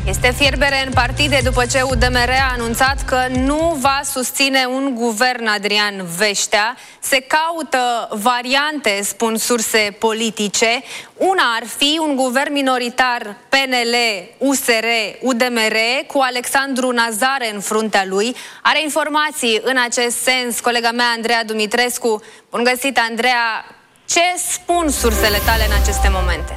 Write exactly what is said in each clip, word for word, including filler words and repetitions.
Este fierbere în partide după ce U D M R a anunțat că nu va susține un guvern Adrian Veștea. Se caută variante, spun surse politice. Una ar fi un guvern minoritar P N L, U S R, U D M R cu Alexandru Nazare în fruntea lui. Are informații în acest sens colega mea Andreea Dumitrescu. Bun găsit, Andreea! Ce spun sursele tale în aceste momente?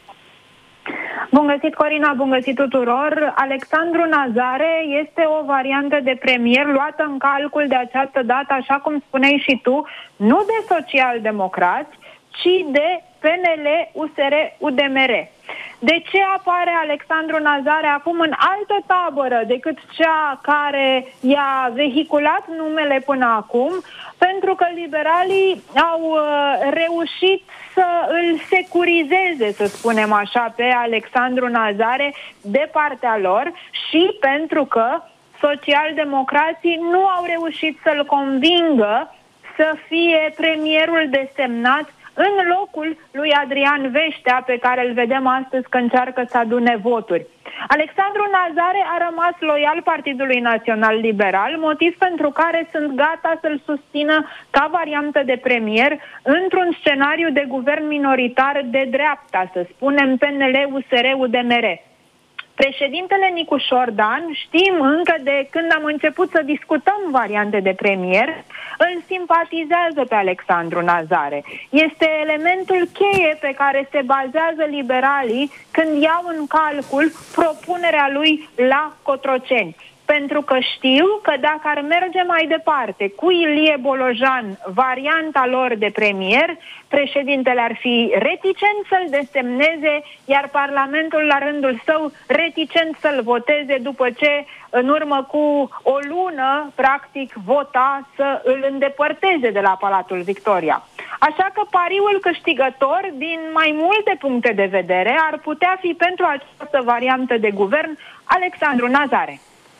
Bun găsit, Corina, bun găsit tuturor. Alexandru Nazare este o variantă de premier luată în calcul de această dată, așa cum spuneai și tu, nu de social-democrați, ci de P N L, U S R, U D M R. De ce apare Alexandru Nazare acum în altă tabără decât cea care i-a vehiculat numele până acum? Pentru că liberalii au uh, reușit să îl securizeze, să spunem așa, pe Alexandru Nazare de partea lor și pentru că socialdemocrații nu au reușit să-l convingă să fie premierul desemnat în locul lui Adrian Veștea, pe care îl vedem astăzi că încearcă să adune voturi. Alexandru Nazare a rămas loial Partidului Național Liberal, motiv pentru care sunt gata să-l susțină ca variantă de premier într-un scenariu de guvern minoritar de dreapta, să spunem P N L, U S R, U D M R. Președintele Nicușor Dan, știm încă de când am început să discutăm variante de premier, îl simpatizează pe Alexandru Nazare. Este elementul cheie pe care se bazează liberalii când iau în calcul propunerea lui la Cotroceni. Pentru că știu că dacă ar merge mai departe cu Ilie Bolojan, varianta lor de premier, președintele ar fi reticent să-l desemneze, iar Parlamentul la rândul său reticent să-l voteze după ce în urmă cu o lună practic vota să îl îndepărteze de la Palatul Victoria. Așa că pariul câștigător din mai multe puncte de vedere ar putea fi pentru această variantă de guvern Alexandru Nazare.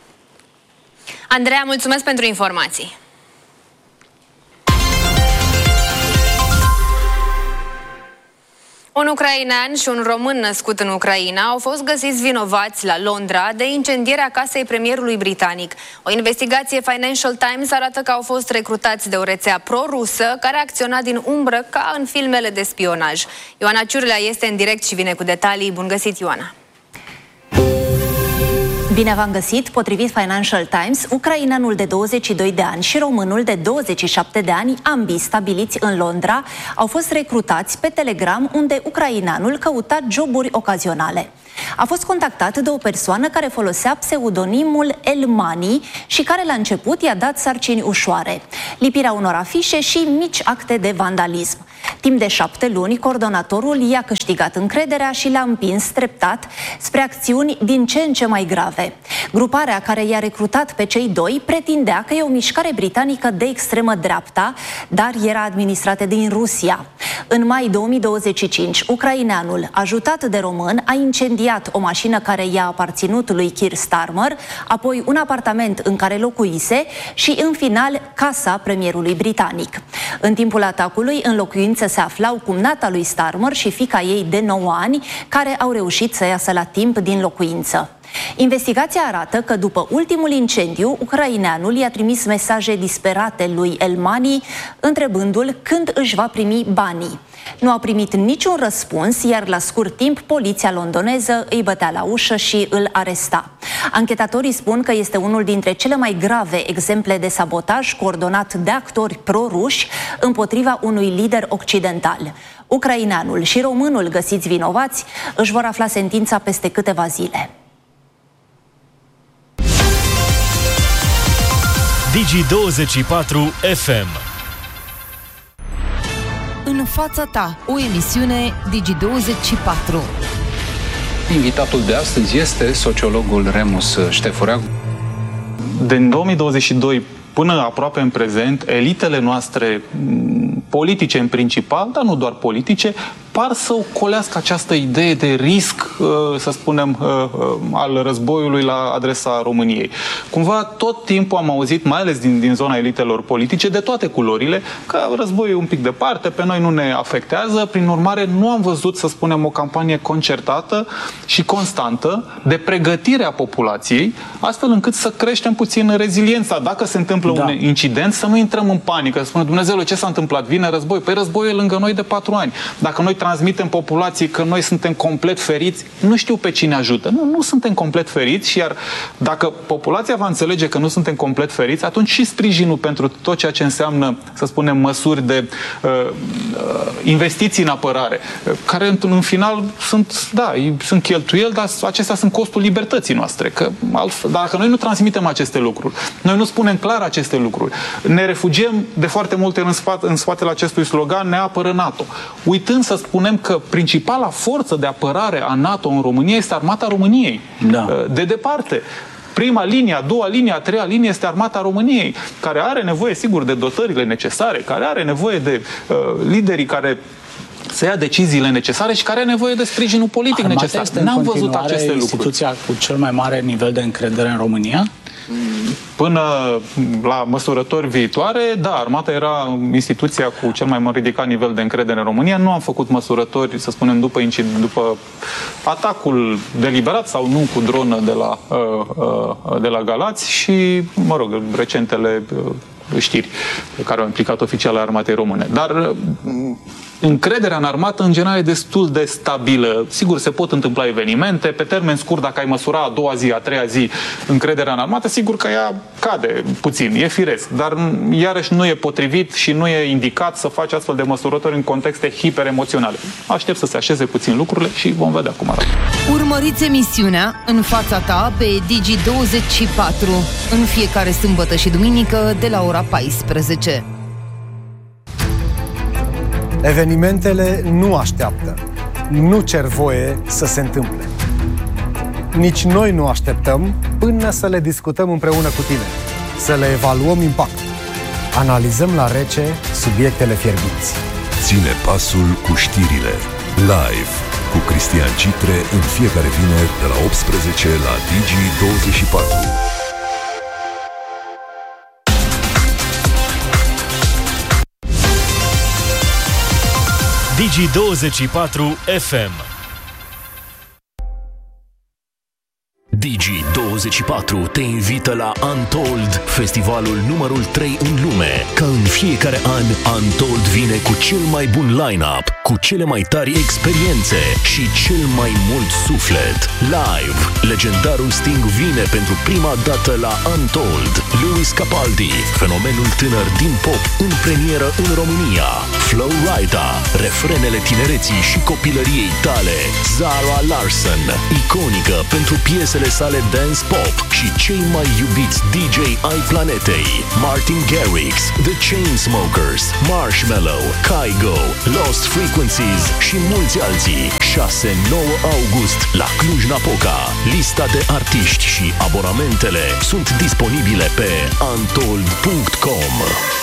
Andreea, mulțumesc pentru informații. Un ucrainean și un român născut în Ucraina au fost găsiți vinovați la Londra de incendierea casei premierului britanic. O investigație Financial Times arată că au fost recrutați de o rețea pro-rusă care acționa din umbră ca în filmele de spionaj. Ioana Ciurlea este în direct și vine cu detalii. Bun găsit, Ioana! Bine v-am găsit! Potrivit Financial Times, ucraineanul de douăzeci și doi de ani și românul de douăzeci și șapte de ani, ambii stabiliți în Londra, au fost recrutați pe Telegram, unde ucraineanul căuta joburi ocazionale. A fost contactat de o persoană care folosea pseudonimul Elmani și care la început i-a dat sarcini ușoare, lipirea unor afișe și mici acte de vandalism. Timp de șapte luni, coordonatorul i-a câștigat încrederea și l-a împins treptat spre acțiuni din ce în ce mai grave. Gruparea care i-a recrutat pe cei doi pretindea că e o mișcare britanică de extremă dreapta, dar era administrată din Rusia. În mai două mii douăzeci și cinci, ucraineanul, ajutat de român, a incendiat o mașină care i-a aparținut lui Keir Starmer, apoi un apartament în care locuise și, în final, casa premierului britanic. În timpul atacului, în locuință se aflau cumnata lui Starmer și fiica ei de nouă ani, care au reușit să iasă la timp din locuință. Investigația arată că după ultimul incendiu, ucraineanul i-a trimis mesaje disperate lui Elmani, întrebându-l când își va primi banii. Nu a primit niciun răspuns, iar la scurt timp, poliția londoneză îi bătea la ușă și îl aresta. Anchetatorii spun că este unul dintre cele mai grave exemple de sabotaj coordonat de actori pro-ruși împotriva unui lider occidental. Ucraineanul și românul găsiți vinovați își vor afla sentința peste câteva zile. Digi douăzeci și patru F M. În fața ta, o emisiune Digi douăzeci și patru. Invitatul de astăzi este sociologul Remus Ștefurea. Din două mii douăzeci și doi până aproape în prezent, elitele noastre politice în principal, dar nu doar politice, par să ocolească această idee de risc, să spunem, al războiului la adresa României. Cumva tot timpul am auzit, mai ales din, din zona elitelor politice, de toate culorile, că războiul e un pic departe, pe noi nu ne afectează, prin urmare nu am văzut, să spunem, o campanie concertată și constantă de pregătire a populației, astfel încât să creștem puțin reziliența. Dacă se întâmplă da. un incident, să nu intrăm în panică, să spunem, Dumnezeule, ce s-a întâmplat? Vine război? Păi războiul e lângă noi de patru ani. Dacă noi transmitem populației că noi suntem complet feriți, nu știu pe cine ajută. Nu, nu suntem complet feriți și iar dacă populația va înțelege că nu suntem complet feriți, atunci și sprijinul pentru tot ceea ce înseamnă, să spunem, măsuri de uh, investiții în apărare, care în, în final sunt, da, sunt cheltuieli, dar acestea sunt costul libertății noastre. Că altfel, dacă noi nu transmitem aceste lucruri, noi nu spunem clar aceste lucruri, ne refugiem de foarte multe ori în, spate, în spatele acestui slogan, ne apără NATO. Uitând să spunem că principala forță de apărare a NATO în România este Armata României. Da. De departe. Prima linie, a doua linie, a treia linie este Armata României, care are nevoie, sigur, de dotările necesare, care are nevoie de uh, liderii care să ia deciziile necesare și care are nevoie de sprijinul politic Armata necesar. N-am văzut aceste lucruri. Instituția cu cel mai mare nivel de încredere în România? Până la măsurători viitoare, da, Armata era instituția cu cel mai ridicat nivel de încredere în România. Nu am făcut măsurători, să spunem, după, după atacul deliberat sau nu cu dronă de la, de la Galați și, mă rog, recentele știri care au implicat oficialii Armatei Române. Dar încrederea în armată, în general, e destul de stabilă. Sigur, se pot întâmpla evenimente. Pe termen scurt, dacă ai măsura a doua zi, a treia zi, încrederea în armată, sigur că ea cade puțin, e firesc. Dar, iarăși, nu e potrivit și nu e indicat să faci astfel de măsurători în contexte hiperemoționale. Aștept să se așeze puțin lucrurile și vom vedea cum arată. Urmăriți emisiunea În fața ta pe Digi douăzeci și patru în fiecare sâmbătă și duminică de la ora paisprezece. Evenimentele nu așteaptă, nu cer voie să se întâmple. Nici noi nu așteptăm până să le discutăm împreună cu tine, să le evaluăm impactul. Analizăm la rece subiectele fierbinți. Ține pasul cu știrile. Live cu Cristian Citre în fiecare vineri de la optsprezece la Digi douăzeci și patru. Digi douăzeci și patru F M. Digi douăzeci și patru te invită la Untold, festivalul numărul trei în lume. Ca în fiecare an, Untold vine cu cel mai bun line-up, cu cele mai tari experiențe și cel mai mult suflet. Live, legendarul Sting vine pentru prima dată la Untold. Lewis Capaldi, fenomenul tânăr din pop, în premieră în România. Flo Rida, refrenele tinereții și copilăriei tale. Zara Larsson, iconică pentru piesele sale dance pop și cei mai iubiți D J ai planetei. Martin Garrix, The Chainsmokers, Marshmello, Kygo, Lost Frequencies și mulți alții. șase nouă august la Cluj-Napoca. Lista de artiști și abonamentele sunt disponibile pe untold punct com.